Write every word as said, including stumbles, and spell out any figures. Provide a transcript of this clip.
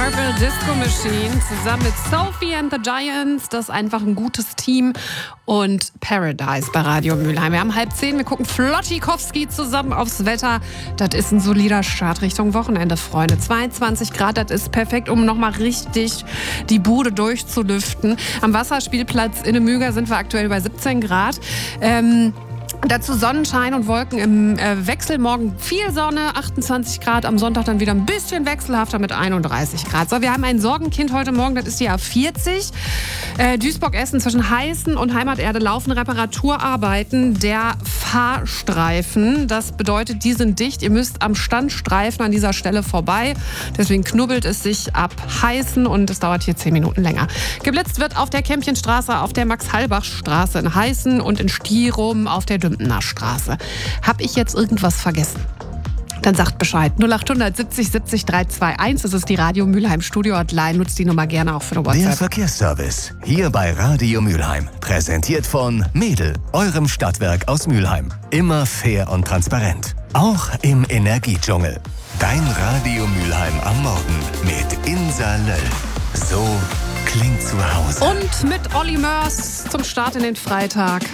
Purple Disco Machine zusammen mit Sophie and the Giants. Das ist einfach ein gutes Team. Und Paradise bei Radio Mülheim. Wir haben halb zehn, wir gucken Flottikowski zusammen aufs Wetter. Das ist ein solider Start Richtung Wochenende, Freunde. zweiundzwanzig Grad, das ist perfekt, um nochmal richtig die Bude durchzulüften. Am Wasserspielplatz Innemüger sind wir aktuell bei siebzehn Grad. Ähm, Dazu Sonnenschein und Wolken im äh, Wechsel. Morgen viel Sonne, achtundzwanzig Grad. Am Sonntag dann wieder ein bisschen wechselhafter mit einunddreißig Grad. So, wir haben ein Sorgenkind heute Morgen, das ist die A vierzig. Äh, Duisburg-Essen zwischen Heißen und Heimaterde laufen Reparaturarbeiten der Fahrstreifen. Das bedeutet, die sind dicht. Ihr müsst am Standstreifen an dieser Stelle vorbei. Deswegen knubbelt es sich ab Heißen und es dauert hier zehn Minuten länger. Geblitzt wird auf der Kämpchenstraße, auf der Max-Halbach-Straße in Heißen und in Stierum auf der Dümpener Straße. Hab ich jetzt irgendwas vergessen? Dann sagt Bescheid. null achthundert siebzig siebzig dreihundertzweiundundzwanzig. Das ist die Radio Mülheim Studio Hotline. Nutzt die Nummer gerne auch für eine WhatsApp. Der Verkehrsservice. Hier bei Radio Mülheim. Präsentiert von Mädel, eurem Stadtwerk aus Mülheim. Immer fair und transparent. Auch im Energiedschungel. Dein Radio Mülheim am Morgen mit Insa Löll. So klingt zu Hause. Und mit Olli Mörs zum Start in den Freitag.